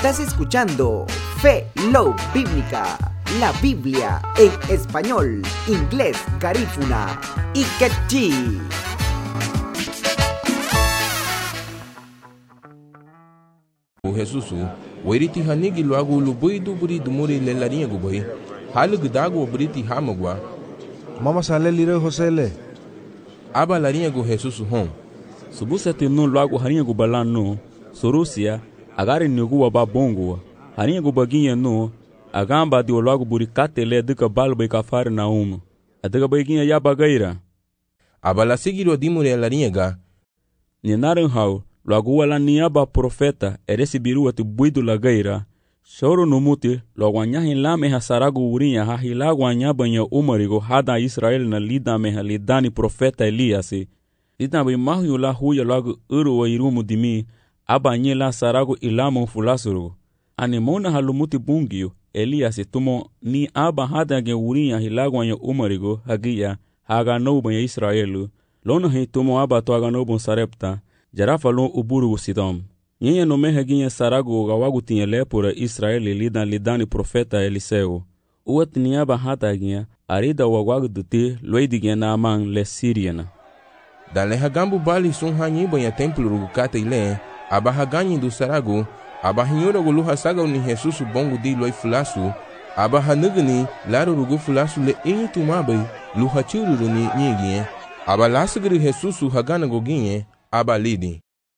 Estás escuchando Fe Love Bíblica, la Biblia en español, inglés, garífuna y quechí. Jesus wairiti hanigi luagu lubui duburi dumuri lelarinha gubai halu dago briti hamagwa mama sale lire Josele aba larinha gu Jesus hom subusati no luagu harinha gu balano sorusia agari nugu waba bongo harinha gu baginha no agamba di luagu burikate le duka balbai kafar na adiga baginha ya bagaira aba la sigiro dimuri larinha ga ninaran hau logo wala niaba profeta eresibiru ati buidu lagaira shoro numuti logo anyahin lame hasaragu urinha hahilagu anyabanya umarigo hada Israel na lida meha lidani profeta Eliasi lida bai mahu la huya logo uru wa irumu dimi aba nyela saragu ilamu fulasuru animona halumuti bungio Eliasi tumo ni aba hada ge urinha hilagu anya umarigo hagia haga nobu ya Israelu lona hi tumo aba to haga nobu sarepta Jarafalo uburu Sidom. Nyenya no mehaginha sarago gawagu tinha lepura Israel lidani profeta Eliseu. Uat niaba hataginha arida wagwagu duti loidiginha na amang le Siriana. Dale hagambu bali sun hanyi banha templo rugukata ile aba haganyi do sarago aba hinyora gulu hasaga ni Jesus bongo di loi fulasu aba hanugni laro rugu fulasu le intumabai lu hachuru ni nyigi aba lasgri Jesus hagana goginhe aba lidi.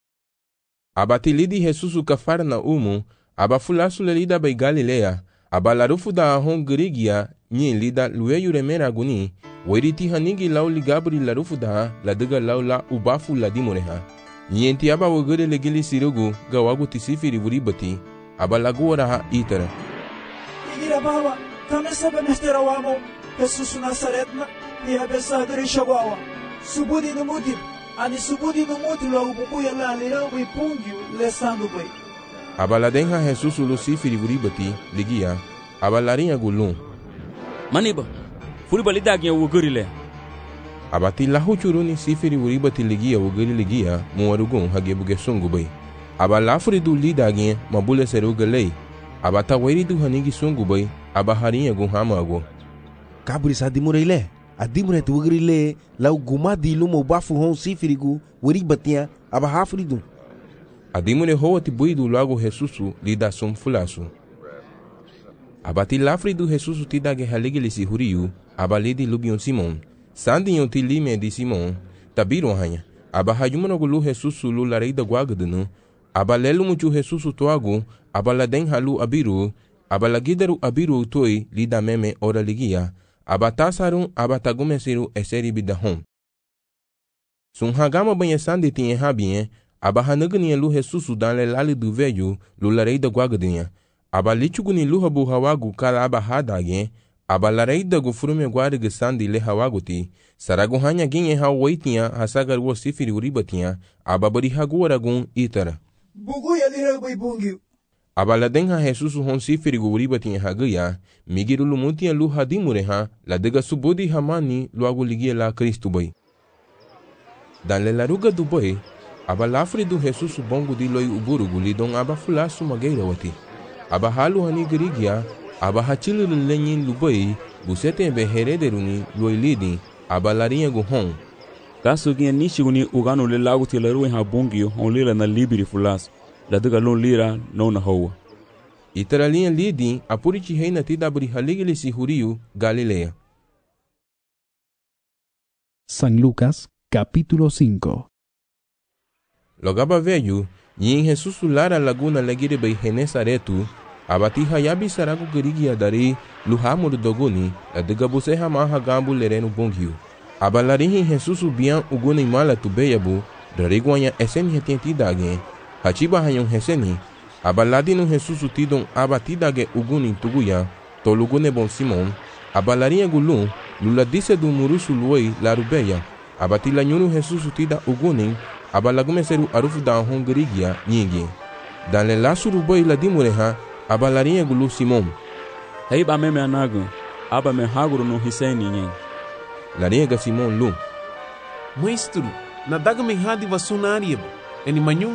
Aba tilidi Jesus kafar na aba fulasu le lida bai Galilea, aba larufu da ahon grigia, nyin lida lueyu remera guni, wairiti hanigi lau ligabri larufu da, ladiga lau la ubafu la dimureha. Nyenti aba wagere legili sirugu, gawagu tisifiri vuribati, aba laguara ha itara. Igira baba, kame sabe mestera wamo, Jesus Nazaretna, ni habesa gari shawawa, subudi numudim, ani subudi no muti logo bubuya la lirau bai pungio lesando bai. Abaladenha Jesus Luciferi vuribati ligia abalarinha gulum. Maniba, furiba lidagnya wugurile. Abati lahu churuni siferi vuribati ligia wuguri ligia muwarugun hagebuge sungu bai. Abalafuri du lidagnya mabule seruga lei. Abata wairi du hanigi sungu bai abaharinha gun hamago. kaburi sa dimure adimure tu wugrile lau gumadi lumo bafu hon sifirigu wuribatia aba hafridu adimure hoati buidu lago Jesusu lida sum fulasu abati lafridu Jesusu tidage haligilisi huriu aba lidi lubion Simon sandinho tilime di Simon tabiru hanya aba hayumano gulu Jesusu lu lareida guagdunu aba lelu muchu Jesusu toagu aba laden halu abiru aba lagidaru abiru toi lida meme ora ligia abatasarum abatagumesiru eseri bidahom. Sun hagama banha sandi tinha habinha, abahanugni lu Jesusu dan le lali do velho, lu lareida guagadinha. Abalichuguni lu habu hawagu kala abahadagen, abalareida gu frume guarga sandi le hawaguti, saraguhanya ginhe hawaitinha, hasagar wo sifiri uribatinha, ababari haguaragun itara. Buguya lira bai bungio. Abaladenha Jesus hon sifiri guribatinha hagaya, migiru lumutinha lu hadimureha, la dega subodi hamani luagu ligia la Cristo bai. Dan le laruga du bai, abalafri du Jesus bongo di loi uburugu lidon abafulasu mageira wati. Abahalu hani girigia, abahachilu lenyin lu bai, busete be herederuni loi lidi, abalarinha gu hon. Kaso ginha nishiguni ugano le lagu tilaru ha bongio on lila na libiri fulasu. La duga lon lira no na hoa. Itaralinha lidi apuriti reina tidabri haligili si huriu Galilea. San Lucas capítulo 5. Logaba velho, nyin Jesus lara laguna legire bei Genesaretu, abati hayabi saragu girigia dari luhamur doguni, la duga buse hamaha gambu lereno bongio. Abalarihi Jesus bian uguni mala tu beyabu, dariguanya esen hetentidage. Hachiba hayon heseni, abaladino Jesus tidon abatidage uguni tuguya, tolugune bon Simon, abalarinha gulum, lula disse do murusu luoi larubeya, abatila nyunu Jesus tida uguni, abalagumeseru arufu da hongrigia nyingi. Dan le lasuru boi la dimureha, abalarinha gulu Simon. Heiba meme anagu, aba me haguru no hiseni nying. Larinha Simon lum. Maestro, nadaga me hadi vasunarieba, eni manyung